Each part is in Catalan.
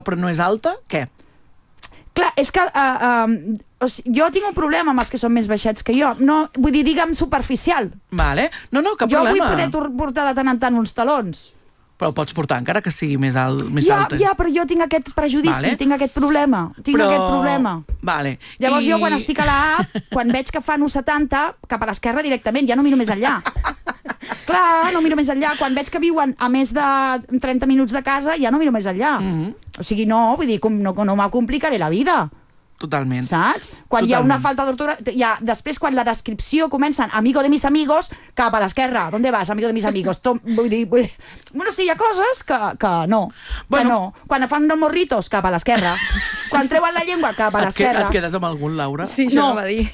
però no és alta, què? Clar, és que jo tinc un problema amb els que són més baixets que jo. No, vull dir, digue'm superficial. Vale. No, cap problema. Jo vull poder portar de tant en tant uns talons. Però el pots portar encara que sigui més alt. Ja, però jo tinc aquest prejudici, tinc aquest problema. Vale. Llavors jo quan estic a l'app, quan veig que fan 1,70, cap a l'esquerra directament, ja no miro més enllà. Clar, no miro més enllà. Quan veig que viuen a més de 30 minuts de casa, ja no miro més enllà. O sigui, no, vull dir, no me complicaré la vida. Totalment. Saps? Quan hi ha una falta d'ortografia... Després, quan la descripció comença amigo de mis amigos, cap a l'esquerra. ¿Dónde vas, amigo de mis amigos? Vull dir... Bueno, sí, hi ha coses que no. Que no. Quan fan els morritos, cap a l'esquerra. Quan treuen la llengua, cap a l'esquerra. Et quedes amb algun, Laura? Sí, això no va dir.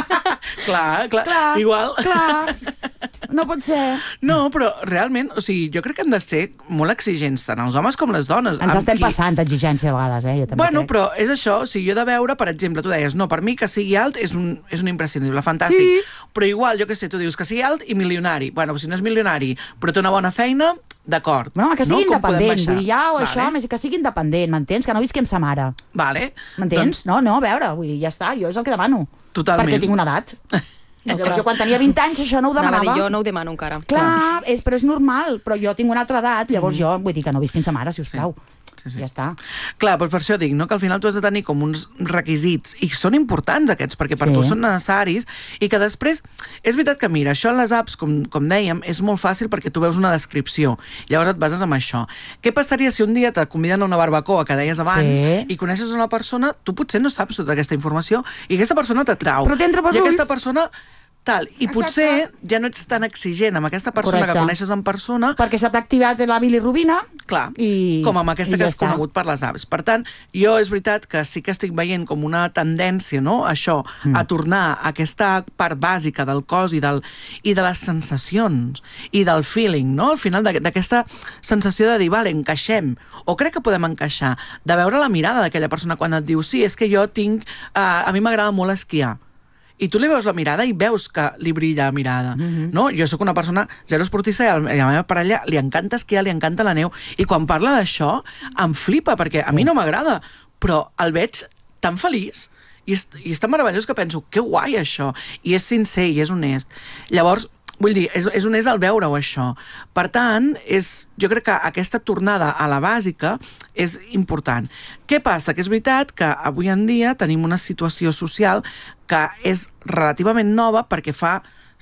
Clar, igual. Clar. No pot ser. No, però realment, o sigui, jo crec que hem de ser molt exigents, tant els homes com les dones. Ens estem passant d'exigència a vegades, jo també crec. Però és això, o sigui, jo he de veure, per exemple, tu deies, no, per mi que sigui alt és un imprescindible, fantàstic. Sí. Però igual, jo què sé, tu dius que sigui alt i milionari. Bueno, si no és milionari, però té una bona feina, d'acord. No, que sigui independent, vull dir, ja, o això, més que sigui independent, m'entens? Que no visqui amb sa mare. Vale. M'entens? No, a veure, vull dir, ja està, jo és el que demano. Totalment. Perquè tinc una edat. Llavors, jo quan tenia 20 anys això no ho demanava. Jo no ho demano encara. Clar, però és normal, però jo tinc una altra edat, llavors jo vull dir que no visquin sa mare, si us plau. Sí. Ja està. Clar, doncs per això dic, no? Que al final tu has de tenir com uns requisits, i són importants aquests, perquè per tu són necessaris, i que després, és veritat que mira, això en les apps, com dèiem, és molt fàcil perquè tu veus una descripció, llavors et bases en això. Què passaria si un dia te conviden a una barbacoa, que deies abans, i coneixes una persona, tu potser no saps tota aquesta informació, i aquesta persona t'atrau. Però t'entra pels ulls. I aquesta persona... Tal. I potser ja no ets tan exigent amb aquesta persona que coneixes en persona. Perquè s'ha activat la bilirrubina. Clar, com amb aquesta que has conegut per les apps. Per tant, jo és veritat que sí que estic veient com una tendència, no?, això, a tornar a aquesta part bàsica del cos i de les sensacions i del feeling, no?, al final d'aquesta sensació de dir, vale, encaixem, o crec que podem encaixar, de veure la mirada d'aquella persona quan et diu, sí, és que jo tinc... a mi m'agrada molt esquiar. I tu li veus la mirada i veus que li brilla la mirada. No? Jo sóc una persona zero esportista i a la meva parella li encanta esquiar, li encanta la neu. I quan parla d'això, em flipa, perquè a mi no m'agrada, però el veig tan feliç i és tan meravellós que penso, que guai això. I és sincer i és honest. Llavors, vull dir, és honest al veure-ho, això. Per tant, jo crec que aquesta tornada a la bàsica és important. Què passa? Que és veritat que avui en dia tenim una situació social que és relativament nova perquè fa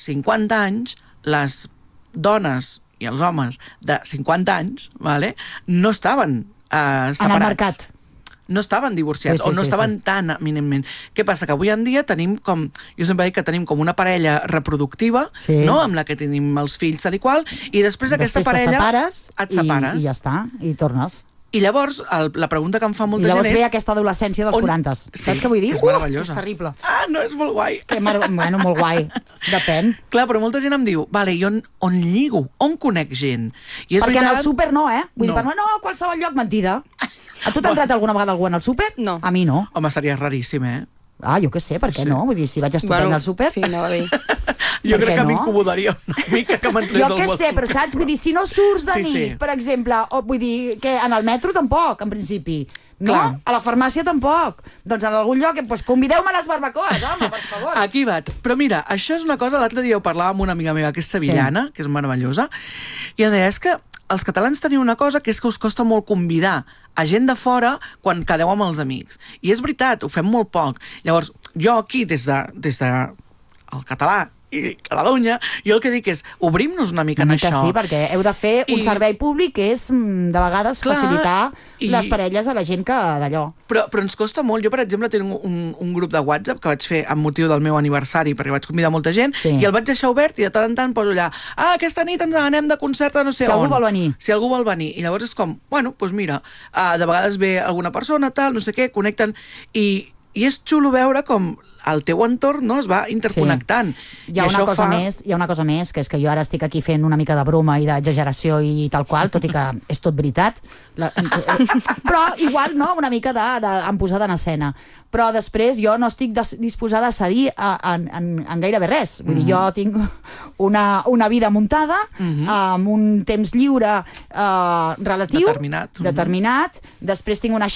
50 anys les dones i els homes de 50 anys no estaven separats. En el mercat. No estaven divorciats, o no estaven tan eminentment. Què passa? Que avui en dia tenim com... Jo sempre dic que tenim com una parella reproductiva, no?, amb la que tenim els fills tal i qual, i després d'aquesta parella et separes. I ja està, i tornes. I llavors, la pregunta que em fa molta gent és... I llavors ve aquesta adolescència dels 40. Saps què vull dir? És meravellosa. És terrible. Ah, no, és molt guai. Bueno, molt guai. Depèn. Clar, però molta gent em diu, vale, i on lligo? On conec gent? Perquè en el súper no, Vull dir, no, a qualsevol lloc, mentida. A tu t'ha entrat alguna vegada algú en el súper? No. A mi no. Home, seria raríssim, jo què sé, per què no? Vull dir, si vaig estupenda al súper... Sí, no va dir. Jo crec que m'incomodaria una mica que m'entrés al súper. Jo què sé, però saps? Vull dir, si no surts de nit, per exemple, vull dir, que en el metro tampoc, en principi. No? A la farmàcia tampoc. Doncs en algun lloc, convideu-me a les barbacoes, home, per favor. Aquí vaig. Però mira, això és una cosa, l'altre dia ho parlava amb una amiga meva que és sevillana, que és meravellosa, i em deia, és que els catalans teniu una cosa que és que us costa molt convidar a gent de fora quan quedeu amb els amics. I és veritat, ho fem molt poc. Llavors, jo aquí, des de el català i Catalunya, jo el que dic és obrim-nos una mica en això. Sí, perquè heu de fer un servei públic que és, de vegades, facilitar les parelles a la gent que d'allò. Però ens costa molt. Jo, per exemple, tinc un grup de WhatsApp que vaig fer amb motiu del meu aniversari, perquè vaig convidar molta gent, i el vaig deixar obert i de tant en tant poso allà, aquesta nit ens anem de concert a no sé on. Si algú vol venir. Si algú vol venir. I llavors és com, bueno, doncs mira, de vegades ve alguna persona, tal, no sé què, connecten, i és xulo veure com el teu entorn es va interconnectant. Hi ha una cosa més, que és que jo ara estic aquí fent una mica de broma i d'exageració i tal qual, tot i que és tot veritat. Però igual, no?, una mica en posada en escena. Però després jo no estic disposada a cedir en gairebé res. Vull dir, jo tinc una vida muntada, amb un temps lliure relatiu, determinat. Després tinc una